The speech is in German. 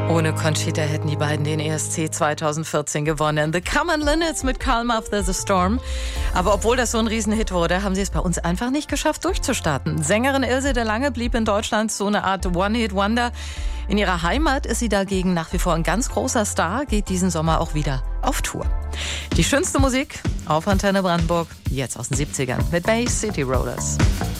Ohne Conchita hätten die beiden den ESC 2014 gewonnen. The Common Linnets mit Calm After the Storm. Aber obwohl das so ein Riesenhit wurde, haben sie es bei uns einfach nicht geschafft, durchzustarten. Sängerin Ilse de Lange blieb in Deutschland so eine Art One-Hit-Wonder. In ihrer Heimat ist sie dagegen nach wie vor ein ganz großer Star, geht diesen Sommer auch wieder auf Tour. Die schönste Musik auf Antenne Brandenburg, jetzt aus den 70ern mit Bay City Rollers.